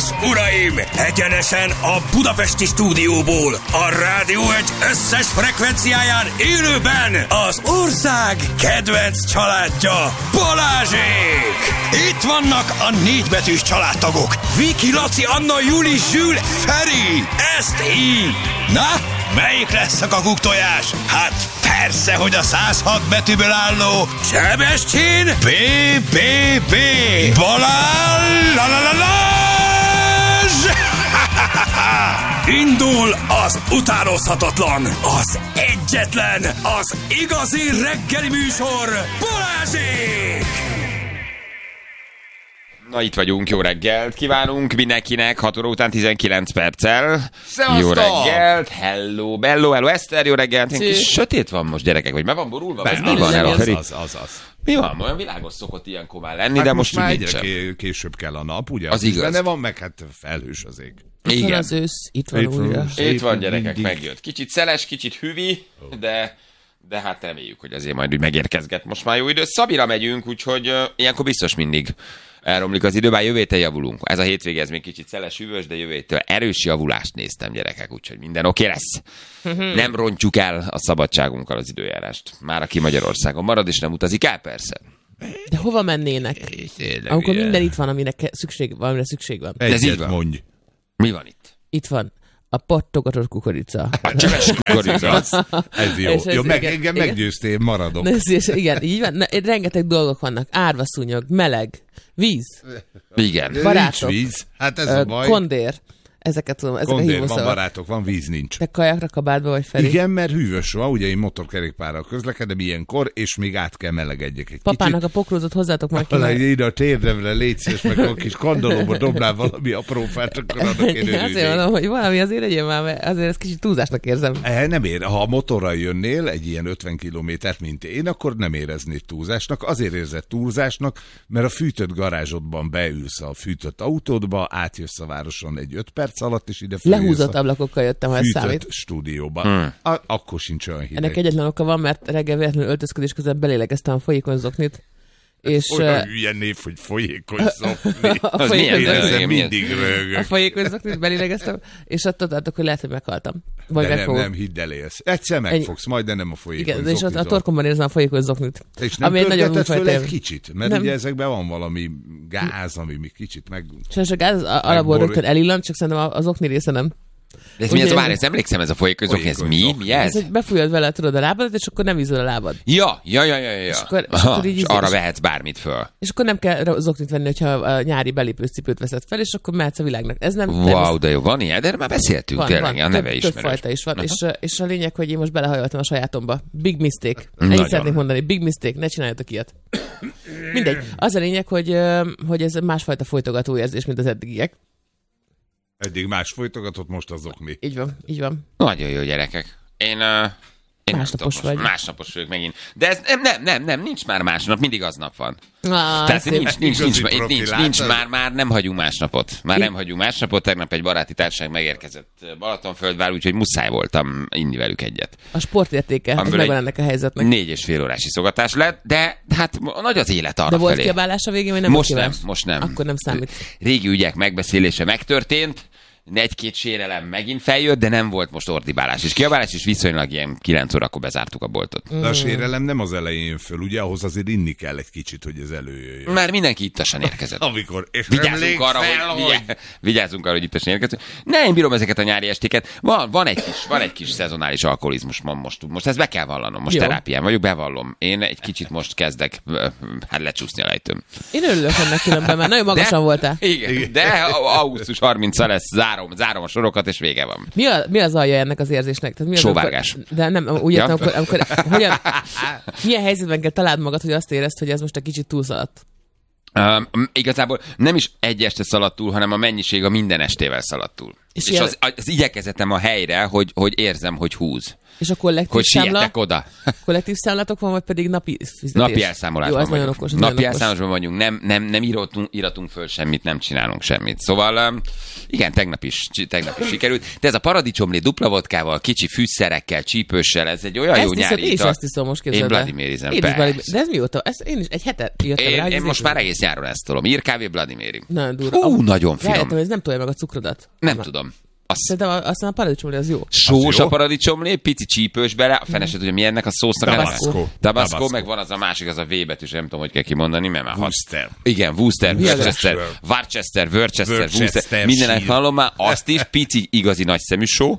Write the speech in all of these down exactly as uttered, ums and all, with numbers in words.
és uraim, egyenesen a budapesti stúdióból, a Rádió egy összes frekvenciáján élőben az ország kedvenc családja, Balázsék! Itt vannak a négybetűs családtagok, Viki, Laci, Anna, Juli, Zsül, Feri, ezt így! Na, melyik lesz a kakuktojás? Hát persze, hogy a száz hat betűből álló Sebestyén bé bé bé Balázs! Indul az utánozhatatlan, az egyetlen, az igazi reggeli műsor, Balázsék! Na, itt vagyunk, jó reggelt kívánunk mindenkinek, hat óra után tizenkilenc perccel. Szevasztok! Jó reggelt, hello, bello, hello, Eszter, jó reggelt. Ilyen kis sötét van most, gyerekek, vagy meg van borulva? Be, Ez mi van, az, Feri? az, az, az. Mi van? Olyan világos szokott ilyenkor már lenni, Hát de most, most, már most egyre nincsen. később kell a nap, ugye? Az igaz. Benne van, meg hát felhős az ég. Itt van Igen. az ősz, itt van Itt van újra. ősz. Itt van, gyerekek, megjött. Kicsit szeles, kicsit hüvi, de, de hát reméljük, hogy azért majd úgy megérkezget most már jó idő. Szabira megyünk, úgyhogy uh, ilyenkor biztos mindig elromlik az idő, bár jövő héten javulunk. Ez a hétvége, ez még kicsit szeles, hűvös, de jövő héttől erős javulást néztem, gyerekek, úgyhogy minden oké lesz. Nem rontjuk el a szabadságunkkal az időjárást. Már aki Magyarországon marad, és nem utazik el, persze. De hova mennének? Amikor minden itt van, aminek ke- szükség, valamire szükség van. ez így Egyet van. mondj. Mi van itt? Itt van a pattogatott kukorica. A csöves kukorica. Ez jó. És ez jó, meg, igen, engem igen. meggyőztél, én maradok. Na, ez, és igen, így van. Na, rengeteg dolgok vannak. Árvaszúnyog, meleg, víz, Igen. barátok. Nincs víz. Hát ez ö, a baj. kondér. Ezeket tudom, ezek a Kondér, van hívószavak. barátok, van víz, nincs. Te kajakra, kabátba vagy, Feri? Igen, mert hűvös van, ugye én motorkerékpárral közlekedem ilyenkor, és még át kell melegedjek egy Papának kicsit. a pokrózot hozzátok már ki. Alá, ide a térdemre légy szíves, meg a kis kandalóba dobnál valami apró fát, akkor annak én Azért örülnék. mondom, hogy valami azért legyen már, mert azért ez kicsit túlzásnak érzem. Eh, nem ér. Ha a motorral jönnél egy ilyen ötven kilométert, mint én, akkor nem éreznéd túlzásnak. Azért érzed túlzásnak, mert a fűtött garázsodban beülsz a fűtött autódba, átjössz a városon egy öt perc alatt, és ide Lehúzott ablakokkal jöttem, ha ez fűtött számít. stúdióba. Hmm. A- akkor sincs olyan hideg. Ennek egyetlen oka van, mert reggel véletlenül öltözködés közben belélegeztem a folyékony zoknit. És Olyan uh, hülye név, hogy folyékony szokni. a Az milyen folyékony hülye? zoknit, Ezzel milyen- mindig a rögök. folyékony zoknit belélegeztem, és attól tartok, hogy lehet, hogy meghaltam. Vagy De nem, megfogok. nem, hidd el, élsz. Egyszer megfogsz, majd, de nem a folyékony Igen, és ott a zoknitól. torkomban érzem a folyékony zoknit. És nem ami egy nagyon pörgeted föl újfajta egy élmény. kicsit, mert Nem. ugye ezekben van valami gáz, ami még kicsit meg... És a gáz az alapból Megbor- rögtön elillant, csak szerintem az okni része nem. De ez mi ez a Ugye- várj, ezt emlékszem, ez a folyékony ez Folyékony mi? zokni. Mi Ez, ez? hogy befújod vele, tudod, a lábadat, és akkor nem ízol a lábad. Ja, ja, ja, ja, ja. És akkor- és Aha, akkor így és íz- arra és- vehetsz bármit föl. És akkor nem kell zoknit venni, hogyha a nyári belépős cipőt veszed fel, és akkor mehetsz a világnak. Ez nem... Wow, de jó, van ilyen, de erről már beszéltünk, Van, tényleg, van. a neve több, ismerős. több fajta is van. Aha. És, és a lényeg, hogy én most belehajoltam a sajátomba. Big mistake. Ennyit Nagyon. szeretnék mondani. Big mistake. Ne csináljatok ilyet. Mindegy. Az a lényeg, hogy, ö, hogy ez másfajta folytogató érzés, mint az eddigiek. Eddig más folytogatott, most azokni. Így van, így van. Nagyon jó, gyerekek. Én... Uh... Én Másnapos nem tudom, vagy. most Másnapos vagyok megint. De ez nem, nem, nem, nem, nincs már másnap, mindig aznap van. Ah, Tehát szép. nincs, nincs, nincs, Igazi nincs, profi, nincs, nincs látod? már, már nem hagyunk másnapot. Már nem hagyunk másnapot. Tegnap egy baráti társaság megérkezett Balatonföldvár, úgyhogy muszáj voltam inni velük egyet. A sportértéke, ez Amiből megvan egy ennek a helyzetnek. Négy és fél órás iszogatás lett, de hát nagy az élet arra De volt felé. kiabálás a végén, vagy nem Most volt nem, kiabálás? most nem. Akkor nem számít. Régi ügyek megbeszélése megtörtént, egy-két sérelem megint feljött, de nem volt most ordibálás és kiabálás, és viszonylag ilyen kilenc órakor bezártuk a boltot. De a sérelem nem az elején jön föl, ugye ahhoz azért inni kell egy kicsit, hogy ez előjöjjön. Már mindenki ittasan érkezett. Amikor, és Vigyázzunk arra, fel, hogy, vigyá, vigyázzunk arra, hogy ittasan érkezünk. Ne, én bírom ezeket a nyári estéket. Van, van, egy, kis, van egy kis szezonális alkoholizmus ma most. Most ezt be kell vallanom. Most Jó. terápián vagyok, bevallom. Én egy kicsit most kezdek ö, hát lecsúszni a lejtőm. Én örülök ennek különben, mert nagyon magasan voltál. Igen, de augusztus harmincadika lesz, zárom, zárom a sorokat, és vége van. Mi, a, mi az alja ennek az érzésnek? Tehát mi az, Sóvárgás. Amikor, de nem, úgy Ja. értem, amikor, amikor hogyan, milyen helyzetben kell találd magad, hogy azt érezd, hogy ez most egy kicsit túlszaladt? Um, igazából nem is egy este szaladt túl, hanem a mennyiség a minden estével szaladt túl. És, és az, az igyekezetem a helyre, hogy, hogy érzem, hogy húz. És a kollektív hogy számla? sietek oda. Kollektív számlatok van, vagy pedig napi fizetés? Napi elszámolásban Jó, az vagyunk. nagyon okos. Napi elszámolásban vagyunk, nem, nem, nem íratunk, íratunk föl semmit, nem csinálunk semmit. Szóval igen, tegnap is, tegnap is sikerült. De ez a paradicsomlé dupla vodkával, kicsi fűszerekkel, csípőssel, ez egy olyan ezt jó nyári iszom, én is ital. azt iszom, most képzeld Én el. Vladimirizem, Én is persze. Vladimir, de ez mióta? Ez, én is egy hete jöttem Én, rá, hogy én ez most így- már egész nyáron ezt tolom. Írkávé Vladimirim. Nagyon durva. Hú, Amúgy nagyon finom. rájöttem, hogy ez nem tolja meg a cukrodat. Nem tudom. Azt Szerintem aztán a paradicsomlé az jó. sós jó? a paradicsomlé, pici csípős bele, a fene se tudja, mi ennek a szósznak. a neve. Tabasco. Tabasco, Tabasco. meg van az a másik, az a V betűs, nem tudom, hogy kell kimondani, mert már hat. Worcester. Igen, Worcester, Worcester, Worcester. Worcester, Worcester, Worcester, Worcester, mindenek sír. hallom már, azt is, pici, igazi nagy szemű só,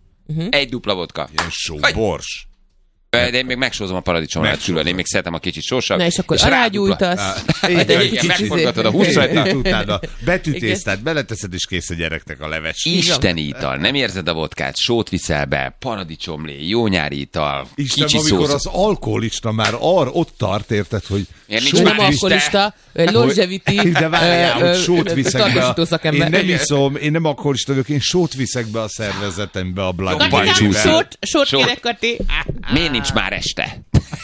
egy dupla vodka. Ilyen só, Aj. bors. De én még megsózom a paradicsomát Megsózom. külön, én még szeretem a kicsit sósabb. Na és akkor arágyújtasz. Igen, Hát egy igen, kicsit megforgatod a izé- húsz rajta. És utána betűtésztát beleteszed, és kész a gyereknek a leves. Isteni ital, nem érzed a vodkát, sót viszel be, paradicsomlé, jó nyári ital, Isten, kicsi amikor szósz. az alkoholista már ar, ott tart, érted, hogy Ilyen nincs sót már Nem is, alkoholista, egy longevity, de várjál, ö, hogy ö, sót viszek be. tartósító A... szakember. Én nem iszom, én nem alkoholista vagyok, én sót viszek be a szervezetembe a Jobban Vladimir. csúszol. Sót, sót Sót. kérek, Kati. Miért nincs már este?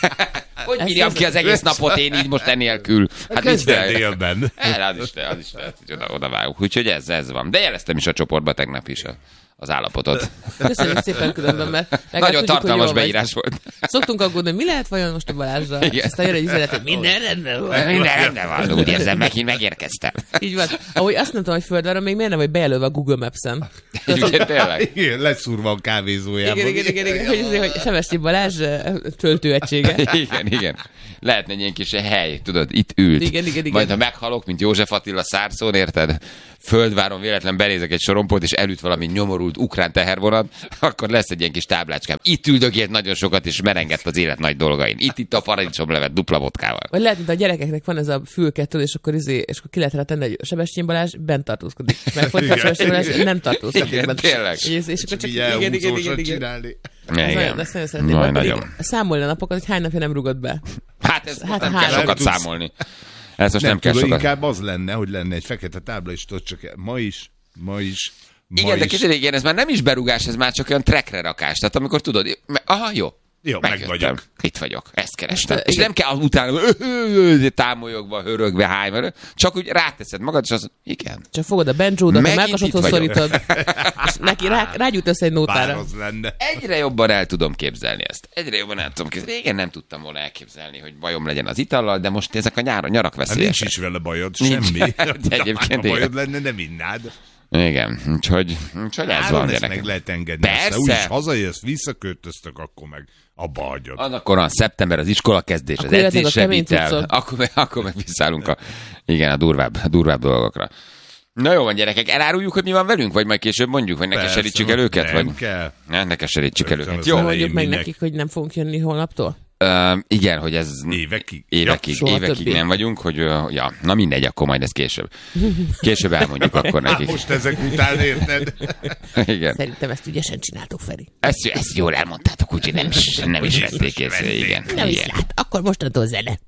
Hogy Ez bírjam az- ki az egész napot én így most enélkül? Hát nincs Kezdett de. délben. El, az is te, az is te, hogy oda, oda vágunk. Úgyhogy ez, ez van. De jeleztem is a csoportba tegnap is a, az állapotot. Köszönjük szépen különben, mert legalább Nagyon tudjuk, hogy tartalmas jól vagy. beírás volt. Szoktunk aggódni, hogy mi lehet vajon most a Balázsra? Igen. Aztán jön egy üzenet, hogy minden rendben van. Minden rendben van, úgy érzem, megint megérkeztem. Így van. Ahogy azt nem tudom, hogy földváron még miért nem vagy bejelölve a Google Maps-en. Igen, tényleg. Igen, leszúrva a kávézójában. Igen, igen, igen, igen, hogy, azért, hogy Sevestyi Balázs eh, töltőegysége. Igen, igen. Lehetne egy ilyen kis hely, tudod, itt ült. Igen, igen, igen. Majd ha meghalok, mint József Attila Szárszón, érted? Földváron véletlen benézek egy sorompót, és elüt valami nyomorult ukrán tehervonat, akkor lesz egy ilyen kis táblácskám. Itt üldögélt nagyon sokat, és merengett az élet nagy dolgain. Itt, itt a paradicsomlevet dupla vodkával. Vagy lehet, mint a gyerekeknek van ez a fülkettő, és akkor, izé, és akkor ki lehet rá tenni, hogy Sebestyén Balázs bent tartózkodik. Mert fordítva Igen. Sebestyén Balázs nem tartózkodik. Igen, bent. tényleg. És, és akkor csak Így igen, igen, igen, elhúzósat igen. csinálni. Ez nagyon, ezt nagyon szeretném. Nagy, Vagy pedig nagyon. számolni a napokat, hogy hány napja nem rugott be. Hát ez Hát hát nem három. kell sokat Tudsz. számolni. Ez most nem, Nem kell tudom, sokat. inkább az lenne, hogy lenne egy fekete tábla, és tudod, csak ma is, ma is, ma Igen, de is. kicsit igen, ez már nem is berugás, ez már csak olyan trekre rakás. Tehát amikor tudod, aha, jó. Jó, meg megjöttem. vagyok. Itt vagyok, ezt kerestem. Most, És igen. nem kell utána támolyogva, hörögve, hájva, csak úgy ráteszed magad, és az, igen. Csak fogod a benjódat, a Megint melkasodhoz itt vagyok. szorítod, és neki rá, rágyújtasz egy Bár nótára. az lenne. Egyre jobban el tudom képzelni ezt. Egyre jobban el tudom képzelni. Régen nem tudtam volna elképzelni, hogy bajom legyen az itallal, de most ezek a nyáron nyarak Hát nincs veszélyesek. is vele bajod, Nincs. semmi. De egyébként ha bajod igen. lenne, nem innád. Igen, úgyhogy, úgyhogy ez Áron van, ezt gyerekek. meg lehet engedni. Persze. Aztán úgyis hazajössz, visszaköltöztök, akkor meg abba hagyod. Annak van szeptember, az iskola kezdés, az Akkor jöhetnek a edzésre kemény vitel. cuccok. Akkor, meg- akkor meg visszállunk a, igen, a durvább, a durvább dolgokra. Na jó van, gyerekek, eláruljuk, hogy mi van velünk, vagy majd később mondjuk, vagy ne Persze, keserítsük el őket? nem vagy? kell. Ne, ne keserítsük el Rögtön őket. az Jó, elején. Mondjuk meg minek? nekik, hogy nem fogunk jönni holnaptól. Ö, igen, hogy ez Évekig. évekig, Soha évekig többé. nem vagyunk, hogy ö, ja, na mindegy, akkor majd ez később. Később elmondjuk akkor Ja. nekik. Most ezek után érted? Igen. Szerintem ezt ügyesen csináltuk, Feri. Ezt, ezt jól elmondtátok, úgyhogy nem is, nem is vették észre, igen. Nem is Igen. lát, akkor mostantól zene.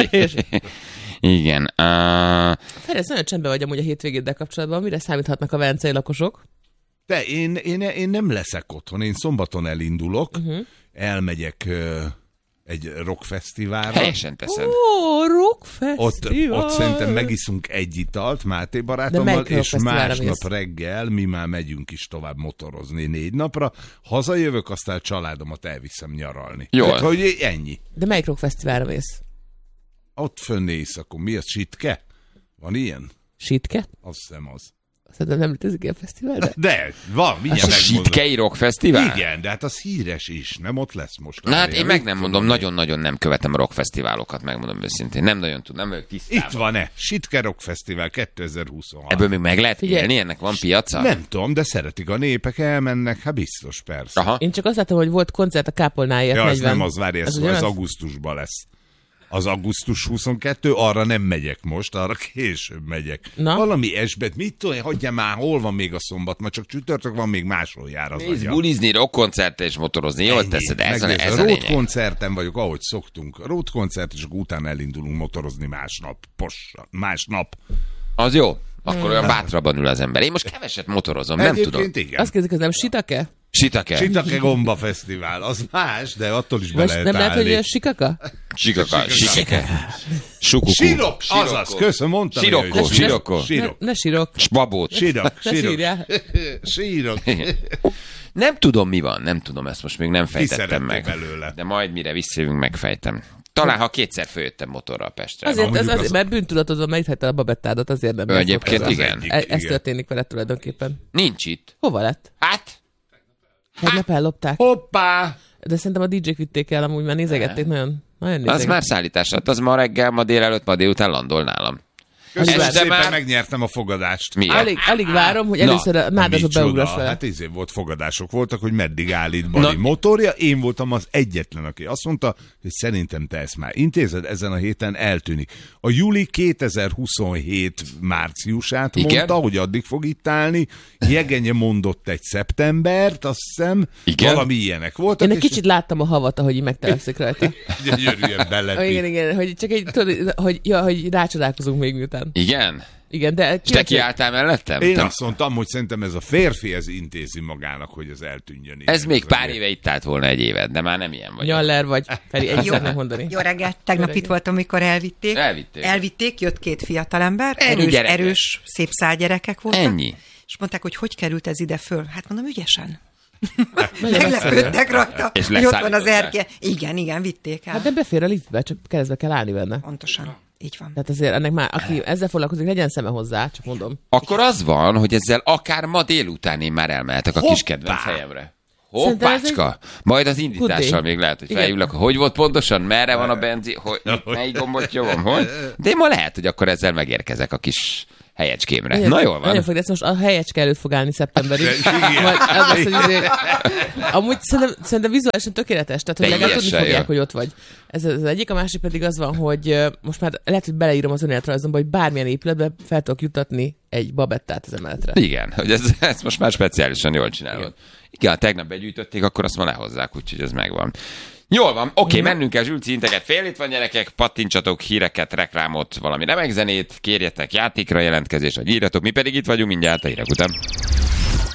Igen. Uh, Feri, ez nagyon csendben vagy amúgy a hétvégéddel kapcsolatban. Mire számíthatnak a velencei lakosok? De én, én, én nem leszek otthon, én szombaton elindulok, Mhm. uh-huh. elmegyek uh, egy rockfesztiválra. helyesen teszed. Ó, rock Ott, fesztivál. ott szerintem megiszunk egy italt Máté De barátommal, melyik és rockfesztiválra másnap mész? reggel mi már megyünk is tovább motorozni négy napra. Hazajövök, aztán a családomat elviszem nyaralni. Jól. Tehát, hogy ennyi. De melyik rock fesztiválra mész? Ott fönn éjszakon. Mi az, Sitke? Van ilyen? Sitke? Azt hiszem az. Szerintem nem létezik ilyen fesztivál, de... De, van, A mindjárt megmondom. Sitkei Rock Fesztivál? Igen, de hát az híres is, nem ott lesz most. Na hát Várjál, én meg mit nem tudom mondom, én. nagyon-nagyon nem követem a rockfesztiválokat, megmondom őszintén. Nem nagyon tudom, nem vagyok tisztában. Itt van-e? Sitke Rock Fesztivál kétezer-huszonhat. Ebből még meg lehet Figyelj. élni? Ennek van piaca? Nem tudom, de szeretik a népek, elmennek, hát biztos, persze. Aha. Én csak azt láttam, hogy volt koncert a Kápolnáért Ja, az negyven. nem az, várj, ez, Az az, ugyanaz? az augusztusban lesz. Az augusztus huszonkettő, arra nem megyek most, arra később megyek. Na? Valami esbet, mit tudom, én, hagyjál már, hol van még a szombat, ma csak csütörtök van, még máshol jár az Nézd, agya. bulizni, rockkoncertre és motorozni, jól Ennyi. teszed, ez a, Megnézd, ez a road lényeg. koncerten vagyok, ahogy szoktunk. Road koncert, és akkor utána elindulunk motorozni másnap. Pos, másnap. Az jó, akkor olyan bátrabban ül az ember. Én most keveset motorozom, nem tudom. Egyébként igen. Azt kérdezik, ez nem Sitake? Sitake. Sitake Gomba Fesztivál, az más, de attól is be Vagy lehet nem lehet, állni. hogy a Sikaka? Sikaka. Sikake. Sukukú. Sirok, azaz, köszönöm, mondtam. Sirokko, hogy- sirokko. Ne, Sirok. ne sírok. Spabót. Sirok, Ne sirok. sírjál. Sírok. Nem tudom, mi van, nem tudom, ezt most még nem fejtettem szerettél meg. belőle? De majd mire visszajövünk, megfejtem. Talán, ha kétszer följöttem motorral Pestre. Azért, ez, mondjuk azért, az- mert bűntudatodban megíthetted a babettádat, azért nem. Ő lesz egyébként ott ez. igen. egyik. E- Ez Igen. történik vele tulajdonképpen. Nincs itt. Hova lett? Hát, Tegnap ellopták. hoppá! De szerintem a dé dzsék vitték el, amúgy már nézegették, nagyon, nagyon Az nézegették. már szállítás lett, az ma reggel, ma délelőtt, ma délután landol nálam. Köszönöm Ez de szépen, már- megnyertem a fogadást. Miért? Alig, alig várom, hogy Na, először a nádasba Micsoda? beugrass vele. Hát izé volt fogadások voltak, hogy meddig állít Bali Na. motorja. Én voltam az egyetlen, aki azt mondta, hogy szerintem te ezt már intézed, ezen a héten eltűnik. A júli kétezer-huszonhét márciusát Igen? mondta, hogy addig fog itt állni. Jegenye mondott egy szeptembert, azt hiszem. Igen? Valami ilyenek voltak. Én egy és kicsit láttam a havat, ahogy így megtelepszik rajta. gyönyörűen Ah, belepít. igen, igen, hogy csak egy, tudod, hogy, ja, hogy rácsodálkozunk még miután. Igen? Igen, de... És te kiálltál mellettem? Én Te- azt mondtam, hogy szerintem ez a férfi, ez intézi magának, hogy ez eltűnjön. Ez Igen, még pár azért. éve itt állt volna egy évet, de már nem ilyen vagy. Nyaller vagy, Feri, egy Jó. szeretnék mondani. Jó reggelt, tegnap reggelt. itt voltam, amikor elvitték. Elvitték. Elvitték, jött két fiatalember, Ennyi erős, gyerekek. erős, szép szálgyerekek voltak. Ennyi. És mondták, hogy hogy került ez ide föl. Hát mondom, ügyesen. Nagyon egyszerű. Meglepődtek rajta, És hogy ott van az leszállították. erke. Igen, igen, vitték el. Hát de befér a liftbe, csak keresztbe kell állni benne. Pontosan, így van. Tehát azért ennek már, aki ezzel foglalkozik, legyen szeme hozzá, csak mondom. Akkor az van, hogy ezzel akár ma délután én már elmehetek a kis Hoppá! kedvenc helyemre. Szerintem ez Hoppácska! Majd az indítással Kudé. még lehet, hogy Igen. felhívlak, hogy volt pontosan, merre van a benzin, hogy melyik gombot nyomom, hogy? De én ma lehet, hogy akkor ezzel megérkezek a kis helyecskémre. Nagyon- Na jól van. Nagyon fog, de ez most a helyecske előtt fog állni szeptemberig. Igen. Majd az lesz, hogy azért, amúgy szerintem, szerintem vizuálisan tökéletes, tehát hogy legalább tudni Teljesen fogják, jó. hogy ott vagy. Ez az egyik, a másik pedig az van, hogy ö, most már lehet, hogy beleírom az önéletrajzomba, hogy bármilyen épületbe fel tudok jutatni egy babettát az emeletre. Igen, hogy ez, ez most már speciálisan jól csinálod. Igen, ha tegnap begyűjtötték, akkor azt ma lehozzák, úgyhogy ez megvan. Jól van, oké, okay, mennünk el Zsülci integet, fél itt van gyerekek, pattintsatok híreket, reklámot, valami remek zenét, kérjetek játékra jelentkezést, vagy írjatok, mi pedig itt vagyunk mindjárt a hírek után.